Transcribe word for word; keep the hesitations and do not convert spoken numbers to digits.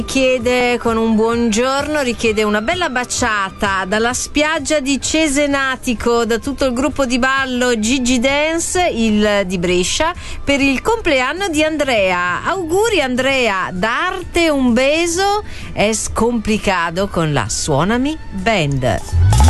Chiede con un buongiorno, richiede una bella baciata dalla spiaggia di Cesenatico da tutto il gruppo di ballo Gigi Dance, il di Brescia, per il compleanno di Andrea. Auguri Andrea, darte un beso es complicado con la Suonami Band.